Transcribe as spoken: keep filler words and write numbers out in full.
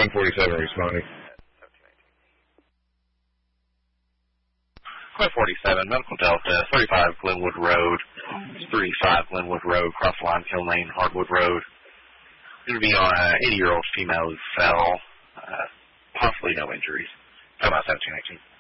one forty-seven responding. one forty-seven, Medical Delta, thirty-five Glenwood Road, thirty-five Glenwood Road, cross line, Hill Lane, Hardwood Road. Interview on an eighty-year-old female who fell, uh, possibly no injuries. Come out seventeen eighteen.